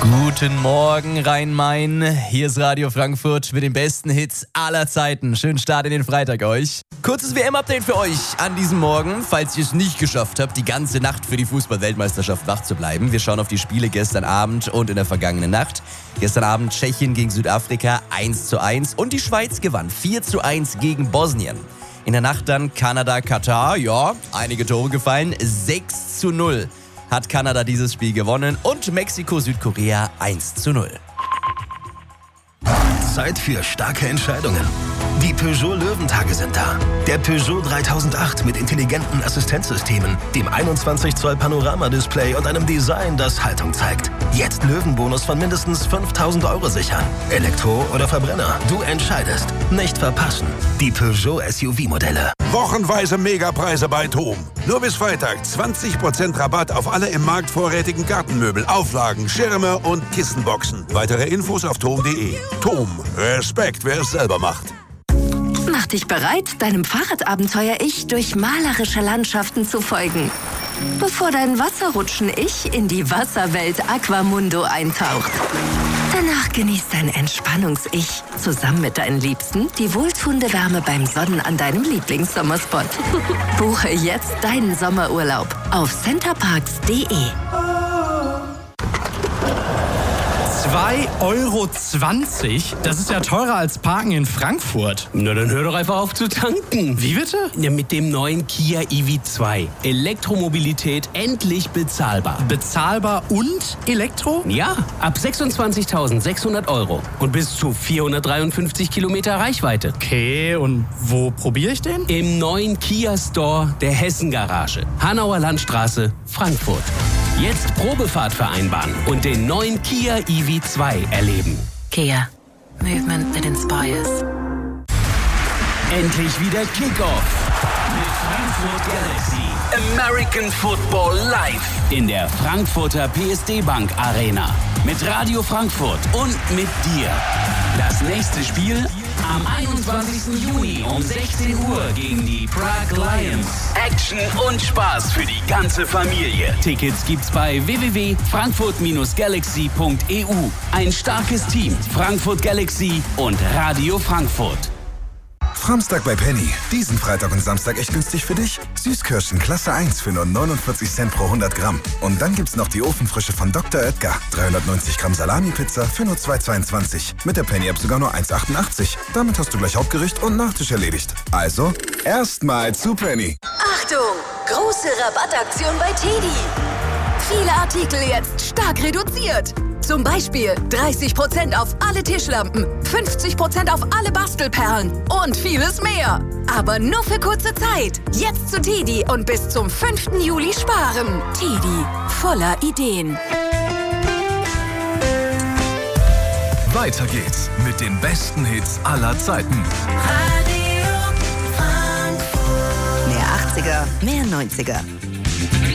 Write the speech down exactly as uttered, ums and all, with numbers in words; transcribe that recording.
Guten Morgen, Rhein-Main. Hier ist Radio Frankfurt mit den besten Hits aller Zeiten. Schönen Start in den Freitag euch. Kurzes W M-Update für euch an diesem Morgen, falls ihr es nicht geschafft habt, die ganze Nacht für die Fußball-Weltmeisterschaft wach zu bleiben. Wir schauen auf die Spiele gestern Abend und in der vergangenen Nacht. Gestern Abend Tschechien gegen Südafrika eins zu eins und die Schweiz gewann vier zu eins gegen Bosnien. In der Nacht dann Kanada, Katar, ja, einige Tore gefallen, sechs zu null. Hat Kanada dieses Spiel gewonnen und Mexiko, Südkorea eins zu null. Zeit für starke Entscheidungen. Die Peugeot Löwentage sind da. Der Peugeot dreitausendacht mit intelligenten Assistenzsystemen, dem einundzwanzig Zoll Panorama-Display und einem Design, das Haltung zeigt. Jetzt Löwenbonus von mindestens fünftausend Euro sichern. Elektro oder Verbrenner, du entscheidest. Nicht verpassen. Die Peugeot S U V-Modelle. Wochenweise Megapreise bei TOM. Nur bis Freitag zwanzig Prozent Rabatt auf alle im Markt vorrätigen Gartenmöbel, Auflagen, Schirme und Kissenboxen. Weitere Infos auf tom punkt de. TOM. Respekt, wer es selber macht. Mach dich bereit, deinem Fahrradabenteuer-Ich durch malerische Landschaften zu folgen. Bevor dein Wasserrutschen-Ich in die Wasserwelt Aquamundo eintaucht. Danach genießt dein Entspannungs-Ich zusammen mit deinen Liebsten die wohltuende Wärme beim Sonnen an deinem Lieblingssommerspot. Buche jetzt deinen Sommerurlaub auf centerparks punkt de. zwei Euro zwanzig? Das ist ja teurer als Parken in Frankfurt. Na, dann hör doch einfach auf zu tanken. Wie bitte? Ja, mit dem neuen Kia E V zwei. Elektromobilität endlich bezahlbar. Bezahlbar und Elektro? Ja, ab sechsundzwanzigtausendsechshundert Euro und bis zu vierhundertdreiundfünfzig Kilometer Reichweite. Okay, und wo probiere ich den? Im neuen Kia Store der Hessen-Garage. Hanauer Landstraße, Frankfurt. Jetzt Probefahrt vereinbaren und den neuen Kia E V zwei erleben. Kia. Movement that inspires. Endlich wieder Kickoff mit Frankfurt Galaxy. American Football live in der Frankfurter P S D Bank Arena. Mit Radio Frankfurt und mit dir. Das nächste Spiel am einundzwanzigsten Juni um sechzehn Uhr gegen die Prague Lions. Action und Spaß für die ganze Familie. Tickets gibt's bei w w w punkt frankfurt galaxy punkt e u. Ein starkes Team, Frankfurt Galaxy und Radio Frankfurt. Samstag bei Penny. Diesen Freitag und Samstag echt günstig für dich. Süßkirschen Klasse eins für nur neunundvierzig Cent pro hundert Gramm. Und dann gibt's noch die Ofenfrische von Doktor Oetker. dreihundertneunzig Gramm Salami-Pizza für nur zwei Euro zweiundzwanzig. Mit der Penny-App sogar nur eins Euro achtundachtzig. Damit hast du gleich Hauptgericht und Nachtisch erledigt. Also, erstmal zu Penny. Achtung! Große Rabattaktion bei Teddy. Viele Artikel jetzt stark reduziert. Zum Beispiel dreißig Prozent auf alle Tischlampen, fünfzig Prozent auf alle Bastelperlen und vieles mehr. Aber nur für kurze Zeit. Jetzt zu Teddy und bis zum fünften Juli sparen. Teddy, voller Ideen. Weiter geht's mit den besten Hits aller Zeiten. Radio Frankfurt. Mehr achtziger, mehr neunziger.